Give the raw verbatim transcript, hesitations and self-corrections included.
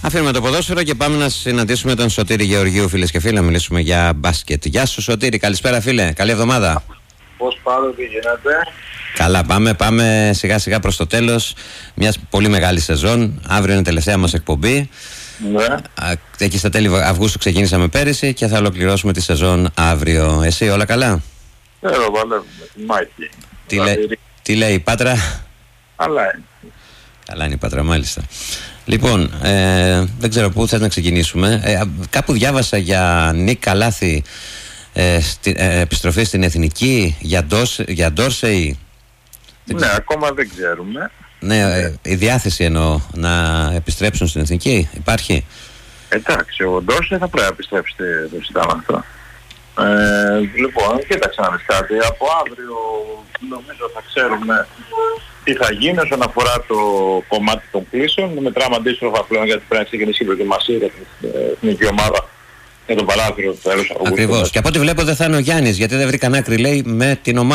Αφήνουμε το ποδόσφαιρο και πάμε να συναντήσουμε τον Σωτήρη Γεωργίου, φίλες και φίλοι, να μιλήσουμε για μπάσκετ. Γεια σου Σωτήρη, καλησπέρα φίλε, καλή εβδομάδα. Πώς πάω, τι γίνεται? Καλά, πάμε, πάμε σιγά σιγά προς το τέλος μιας πολύ μεγάλης σεζόν. Αύριο είναι η τελευταία μας εκπομπή. Ναι. Εκεί στα τέλη Αυγούστου ξεκίνησαμε πέρυσι και θα ολοκληρώσουμε τη σεζόν αύριο. Εσύ όλα καλά? Εδώ παλεύουμε, τη μάχη. Τι, λέ, τι λέει η Πάτρα? Καλά είναι. Καλά είναι η Πάτρα, μάλιστα. Λοιπόν, ε, δεν ξέρω πού θες να ξεκινήσουμε. Ε, κάπου διάβασα για Νίκ Καλάθη, ε, στη, ε, επιστροφή στην Εθνική, για, Ντος, για Ντόρσεϊ. Ναι, ακόμα δεν ξέρουμε. Ναι, ε, η διάθεση εννοώ να επιστρέψουν στην Εθνική υπάρχει. Εντάξει, ο Ντόρσεϊ θα πρέπει να επιστρέψει το συντάγμα αυτό. Ε, λοιπόν, κοίταξε να δεις κάτι. Από αύριο νομίζω θα ξέρουμε τι θα γίνει όσον αφορά το κομμάτι των κλήσεων. Μετράμε αντίστροφα πλέον γιατί πρέπει να ξεκινήσει η προετοιμασία για την εθνική ομάδα για τον παράθυρο του τέλους Αυγούστου. Ακριβώς. Και από ό,τι βλέπω δεν θα είναι ο Γιάννης, γιατί δεν βρήκαν άκρη, λέει, με την ομάδα.